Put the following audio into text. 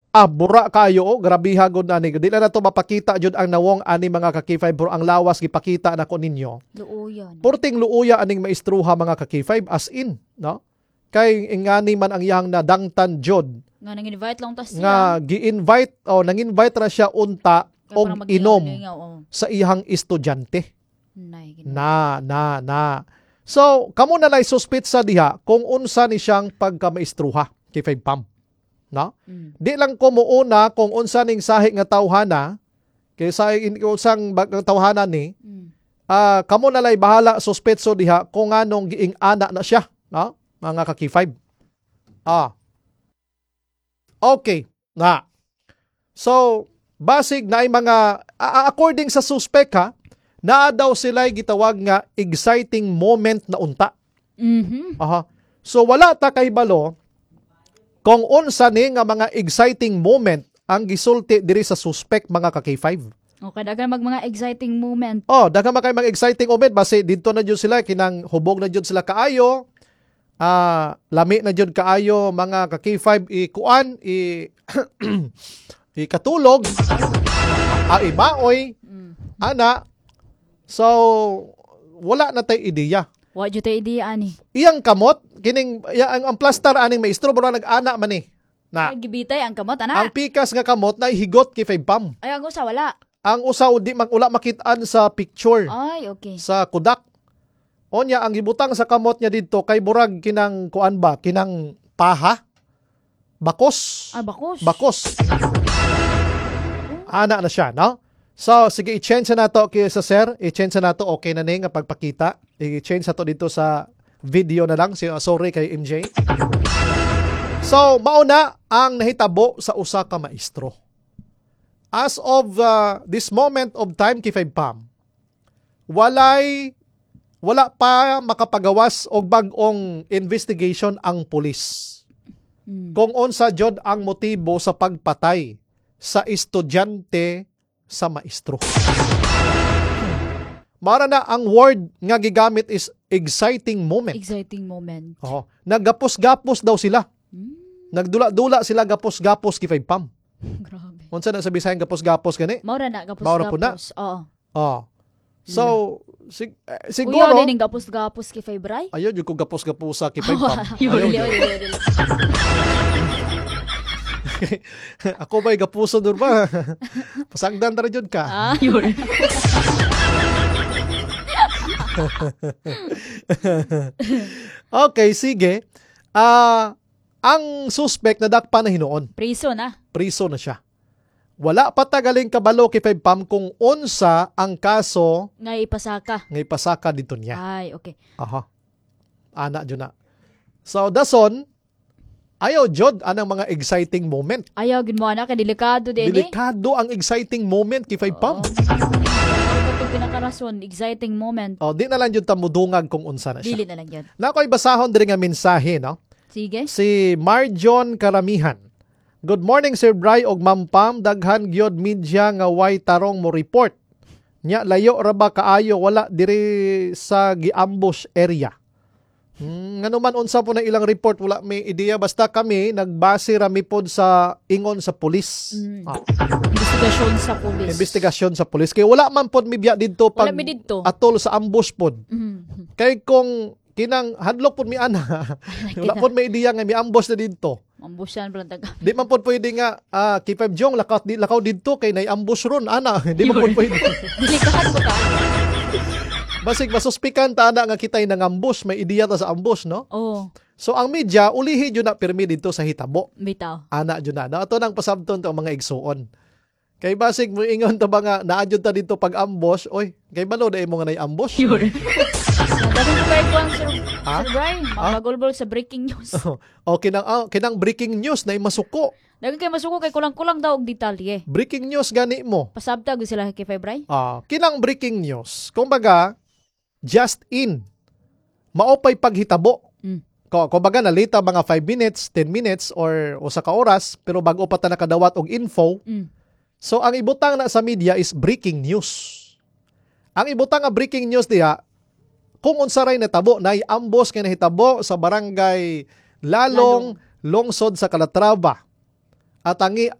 bura kayo, grabiha gud ani. Di na to mapakita jud ang nawong ani mga ka-K5 pero ang lawas gipakita nako ninyo. Luuyan. Purting luuya aning maestruha mga ka-K5 as in, no? Kay ingani man ang iyang nadangtan jud. Nga nang-invite lang ta siya. Nga gi-invite o nang-invite ra siya unta og inom sa iyang estudyante. Na. So, kamo na lay suspitsa diha kung unsa ni siyang pagkamaistruha kay Five Pam. No? Di lang ko muuna kung unsa ning sahi nga tawhana kay sa unsang tawhana ni kamo na lay bahala suspitso diha kung anong giing ana na siya, no? Mga ka-K5. Okay. Na. So, basig na ay mga according sa suspect ha, naa daw sila gitawag nga exciting moment na unta. So wala ta kay balo kung unsa ni nga mga exciting moment ang gisulti diri sa suspect mga ka-K5. Okay, dagan mga exciting moment. Dagan mga exciting moment base didto na jud sila kinang hubog na jud sila kaayo. Lami na jud kaayo mga ka-K5 ikuan ikatulog imaoy ana. So wala na tay ideya. Wa jud tay ideya ani. Iyang kamot kining ang plaster aning maestro bro nag-ana man ni. Na gibitay ang kamot ana. Ang pikas nga kamot na higot kay Five Pam. Ay ang usa wala. Ang usaw di wala makit-an sa picture. Ay okay. Sa kudak. Onya ang gibutang sa kamot niya didto kay burag kinang kuan ba kinang paha. Bakos. Bakos. Ana na siya, no? So, sige, i-change na to kay sa sir. I-change na to. Okay na nga pagpakita. I-change na to dito sa video na lang. Sorry kay MJ. So, mauna ang nahitabo sa usa ka maestro. As of this moment of time kay Five Pam, wala pa makapagawas og bag-ong investigation ang pulis. Kung unsa jud ang motibo sa pagpatay sa estudyante sa maestro. Mara na ang word nga gigamit is exciting moment. Exciting moment. Naggapos-gapos daw sila. Nagdula-dula sila gapos-gapos kay Five Pam. Grabe. Unsa na sa Bisayang gapos-gapos gani? Maura na gapos-gapos. Oo. So, siguro uyo din gapos-gapos kay Febray. Ayun yung kung gapos-gapusa kay Five Pam. Ako ba'y gapuso doon ba? Pasagdan na rin ka. Yun. Okay, sige. Ang suspect na dakpa na hinuon. Priso na siya. Wala pa tagaling kabalo kay Five Pam kung unsa ang kaso nga ipasaka dito niya. Ay, okay. Ana dyan na. So, dason, ayaw jud anang mga exciting moment. Ayaw gid mo ana kay delikado din. Delikado ang exciting moment kay Five Pam. Ito pinakarason, exciting moment. Di na lang jud ta mudungag kung unsa na siya. Dili na lang jud. Nakoy basahon diri nga mensahe, no? Sige. Si Marjon Karamihan. Good morning Sir Bry og Ma'am Pam, daghan gyud media nga way tarong mo report. Nya layo ra ba kaayo wala diri sa giambush area. Ngano man unsa po na ilang report wala may ideya basta kami nagbase rami pod sa ingon sa pulis. Investigasyon sa pulis. Kay wala man pod mi biya didto pag atol sa ambush pod. Kay kung kinang hadlok pod mi ana. Wala pod may ideya nga mi ambush na didto. Ambusyan pala taga. Di man pod pwede nga K5 Jong lakaw didto kay nay-ambush ron ana. Di man pod pwede. Delikado ba ka? Basig masuspikan ta na nga kitay nang ambush, may ideya ta sa ambush, no? Oo. So ang media ulihi jud na pirmi dito sa hitabo. Bitaw. Ana jud na. Ato nang pasabton to ang mga igsuon. Kay basig mo ingon ta ba nga naadjud ta dito pag ambush, oy, kay balo dai mo nga nay-ambush. Dagan pa ikaw Sir Brian, magagulbol sa breaking news. Kinang breaking news na masuko. Dagan kay masuko kay kulang-kulang daw og detalye. Breaking news gani mo. Pasabtag sila kay Febray. Kinang breaking news. Kumbaga, just in. Maopay paghitabo. Kumbaga nalita mga 5 minutes, 10 minutes or usa ka oras pero bago pa ta nakadawat og info. So ang ibutang na sa media is breaking news. Ang ibutang nga breaking news diha kung unsa ray natabo nay ambos kay nahitabo sa barangay Lalong, Lungsod sa Calatrava. At